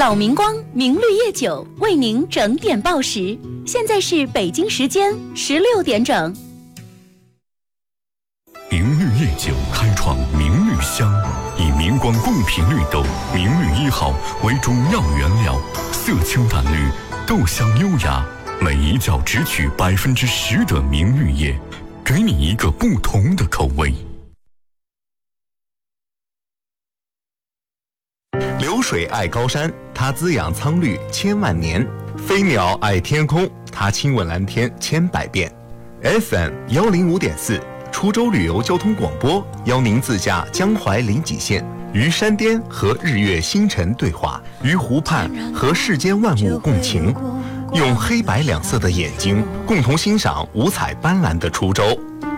老明光明绿叶酒为您整点报时，现在是北京时间16点整。 明绿叶酒开创明绿香，以明光贡品绿豆明绿1号为中药原料，色清淡绿，豆香优雅，每一角只取10%的明绿叶，给你一个不同的口味。 流水爱高山，它滋养苍绿千万年；飞鸟爱天空，它亲吻蓝天千百遍。FM 105.4，滁州旅游交通广播，邀您自驾江淮临济县，与山巅和日月星辰对话，与湖畔和世间万物共情，用黑白两色的眼睛共同欣赏五彩斑斓的滁州。